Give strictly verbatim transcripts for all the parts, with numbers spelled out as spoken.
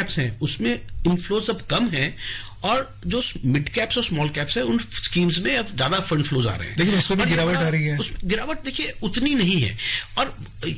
Caps हैं उसमें inflows अब कम है, और जो मिड कैप्स और स्मॉल कैप्स है उन स्कीम्स में अब ज्यादा फंड फ्लोज आ रहे हैं, लेकिन उसमें भी गिरावट आ रही है। उसमें गिरावट देखिए उतनी नहीं है, और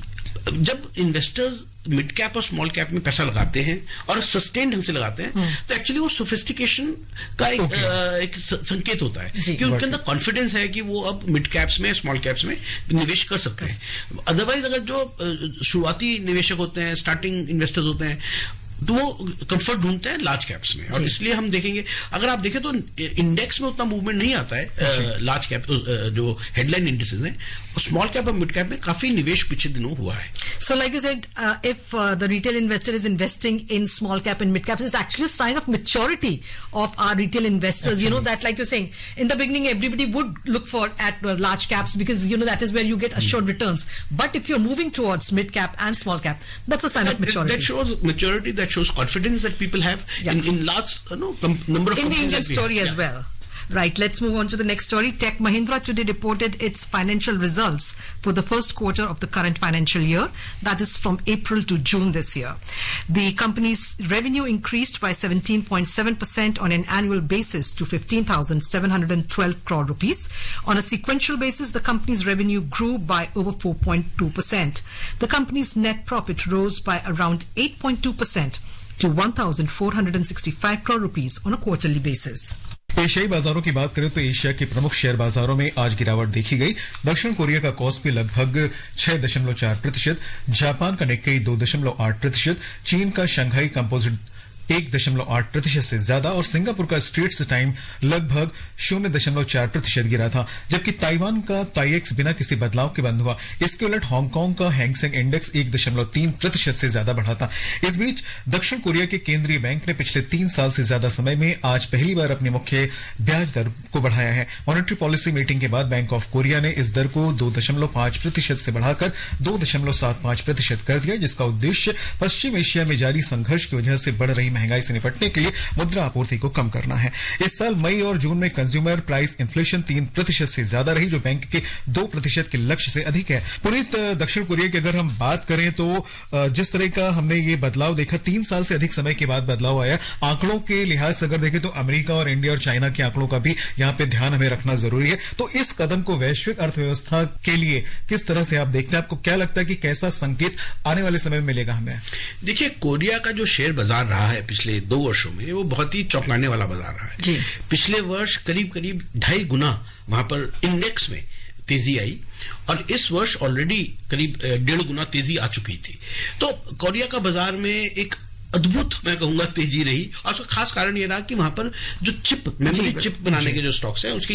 जब इन्वेस्टर्स मिड कैप और स्मॉल कैप में पैसा लगाते हैं और सस्टेन ढंग से लगाते हैं तो एक्चुअली वो सोफिस्टिकेशन का एक, okay. आ, एक संकेत होता है कि उनके अंदर कॉन्फिडेंस है कि वो अब मिड कैप्स में स्मॉल कैप्स में निवेश कर सकते हैं। अदरवाइज अगर जो शुरुआती निवेशक होते हैं, स्टार्टिंग इन्वेस्टर्स होते हैं, तो वो कंफर्ट ढूंढते हैं लार्ज कैप्स में, और इसलिए हम देखेंगे, अगर आप देखें तो इंडेक्स में उतना मूवमेंट नहीं आता है लार्ज कैप जो हेडलाइन इंडेक्सेस हैं, स्मॉल कैप और मिड कैप में काफी निवेश पिछले दिनों हुआ है। So like you said, uh, if uh, the retail investor is investing in small cap and mid caps, it's actually a sign of maturity of our retail investors. Absolutely. You know that, like you're saying, in the beginning everybody would look for at uh, large caps because you know that is where you get assured mm. returns. But if you're moving towards mid cap and small cap, that's a sign that, of maturity. That shows maturity. That shows confidence that people have yeah. in, in large you know, com- number of in the Indian story as yeah. well. Right, let's move on to the next story. Tech Mahindra today reported its financial results for the first quarter of the current financial year, that is from April to June this year. The company's revenue increased by seventeen point seven percent on an annual basis to fifteen thousand seven hundred twelve crore rupees. On a sequential basis, the company's revenue grew by over four point two percent. The company's net profit rose by around eight point two percent to one thousand four hundred sixty-five crore rupees on a quarterly basis. एशियाई बाजारों की बात करें तो Asia के प्रमुख share बाजारों में आज गिरावट देखी गई। दक्षिण कोरिया का कॉस्पी लगभग छह दशमलव चार प्रतिशत, जापान का निक्केई दो दशमलव आठ प्रतिशत, चीन का शंघाई कंपोजिट एक दशमलव आठ प्रतिशत से ज्यादा, और सिंगापुर का स्ट्रेट्स टाइम लगभग शून्य दशमलव चार प्रतिशत गिरा था, जबकि ताइवान का ताइएक्स बिना किसी बदलाव के बंद हुआ। इसके उलट हांगकांग का हैंगसेंग इंडेक्स एक दशमलव तीन प्रतिशत से ज्यादा बढ़ा था। इस बीच दक्षिण कोरिया के केंद्रीय बैंक ने पिछले तीन साल से ज्यादा समय में आज पहली बार अपनी मुख्य ब्याज दर को बढ़ाया है। मॉनेटरी पॉलिसी मीटिंग के बाद बैंक ऑफ कोरिया ने इस दर को दो दशमलव पांच प्रतिशत से बढ़ाकर दो दशमलव सात पांच प्रतिशत कर दिया, जिसका उद्देश्य पश्चिम एशिया में जारी संघर्ष की वजह से बढ़ रही महंगाई से निपटने के लिए मुद्रा आपूर्ति को कम करना है। इस साल मई और जून में कंज्यूमर प्राइस इन्फ्लेशन तीन प्रतिशत से ज्यादा रही, जो बैंक के दो प्रतिशत के लक्ष्य से अधिक है। पुनीत, दक्षिण कोरिया की अगर हम बात करें तो जिस तरह का हमने ये बदलाव देखा, तीन साल से अधिक समय के बाद बदलाव आया। आंकड़ों के लिहाज से अगर देखें तो अमेरिका और इंडिया और चाइना के आंकड़ों का भी यहाँ पे ध्यान हमें रखना जरूरी है। तो इस कदम को वैश्विक अर्थव्यवस्था के लिए किस तरह से आप देखते हैं? आपको क्या लगता है कि कैसा संकेत आने वाले समय में मिलेगा हमें? देखिए, कोरिया का जो शेयर बाजार रहा है पिछले दो वर्षों में, वो बहुत ही चौंकाने वाला बाजार रहा है जी। पिछले वर्ष करीब करीब ढाई गुना वहां पर इंडेक्स में तेजी आई, और इस वर्ष ऑलरेडी करीब डेढ़ गुना तेजी आ चुकी थी। तो कोरिया का बाजार में एक अद्भुत मैं कहूंगा तेजी रही, और उसका खास कारण यह रहा कि वहां पर जो चिप मेमोरी चिप बनाने के जो स्टॉक्स हैं उसकी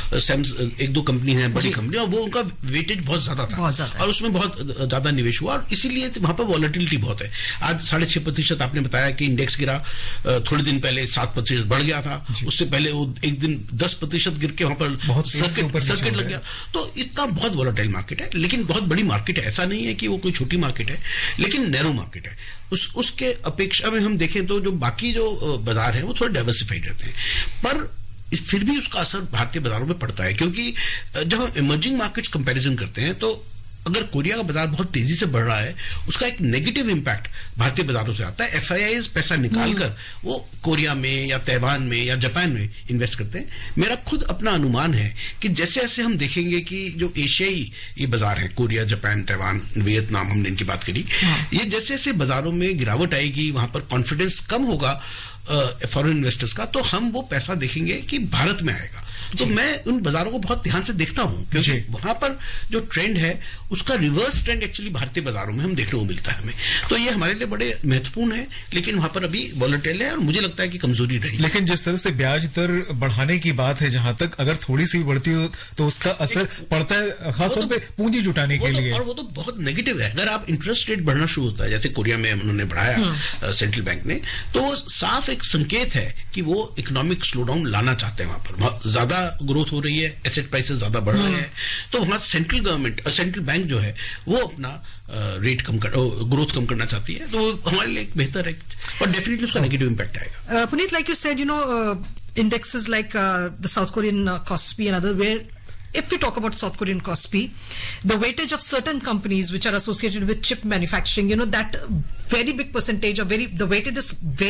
एक दो कंपनी है, बड़ी कंपनी, और वो उनका वेटेज बहुत ज्यादा था, बहुत ज्यादा, और उसमें बहुत ज्यादा निवेश हुआ, और इसीलिए वहां पर वॉलेटिलिटी बहुत है। आज साढ़े छह प्रतिशत आपने बताया कि इंडेक्स गिरा, थोड़े दिन पहले सात प्रतिशत बढ़ गया था, उससे पहले वो एक दिन दस प्रतिशत गिर के वहां पर सर्किट सर्किट लग गया। तो इतना बहुत वॉलेटाइल मार्केट है, लेकिन बहुत बड़ी मार्केट है। ऐसा नहीं है कि वो कोई छोटी मार्केट है, लेकिन नैरो मार्केट है। उस उसके अपेक्षा में हम देखें तो जो बाकी जो बाजार हैं वो थोड़े डाइवर्सिफाइड रहते हैं, पर फिर भी उसका असर भारतीय बाजारों में पड़ता है, क्योंकि जब हम इमर्जिंग मार्केट्स कंपैरिजन करते हैं तो अगर कोरिया का बाजार बहुत तेजी से बढ़ रहा है, उसका एक नेगेटिव इंपैक्ट भारतीय बाजारों से आता है। एफआईआईज पैसा निकालकर वो कोरिया में या ताइवान में या जापान में इन्वेस्ट करते हैं। मेरा खुद अपना अनुमान है कि जैसे जैसे हम देखेंगे कि जो एशियाई ये बाजार है, कोरिया, जापान, ताइवान, वियतनाम, हमने इनकी बात करी, ये जैसे जैसे बाजारों में गिरावट आएगी, वहां पर कॉन्फिडेंस कम होगा फॉरेन इन्वेस्टर्स का, तो हम वो पैसा देखेंगे कि भारत में आएगा। तो मैं उन बाजारों को बहुत ध्यान से देखता हूं, क्योंकि वहां पर जो ट्रेंड है उसका रिवर्स ट्रेंड एक्चुअली भारतीय बाजारों में हम देखने को मिलता है हमें। तो ये हमारे लिए बड़े महत्वपूर्ण है, लेकिन वहां पर अभी वॉलेटाइल है और मुझे लगता है कि कमजोरी रही। लेकिन जिस तरह से ब्याज दर बढ़ाने की बात है, जहां तक अगर थोड़ी सी बढ़ती हो तो उसका असर पड़ता है, खासतौर पे पूंजी जुटाने के लिए, और वो तो बहुत नेगेटिव है। अगर आप इंटरेस्ट रेट बढ़ना शुरू होता है, जैसे कोरिया में उन्होंने बढ़ाया सेंट्रल बैंक ने, तो वो साफ एक संकेत है कि वो इकोनॉमिक स्लोडाउन लाना चाहते हैं। वहां पर ज्यादा ग्रोथ हो रही है, एसेट प्राइसेस ज्यादा बढ़ रहे हैं, तो वहां सेंट्रल गवर्नमेंट सेंट्रल बैंक जो है वो अपना रेट कम कर ग्रोथ कम करना चाहती है, तो हमारे लिए बेहतर है, और डेफिनेटली उसका नेगेटिव इंपैक्ट आएगा। Puneet, like you said, you know indexes like uh, the South Korean uh, Kospi and other, where if we talk about South Korean Kospi, the weightage of certain companies which are associated with chip manufacturing, you know, that very big percentage of very, the weightage is very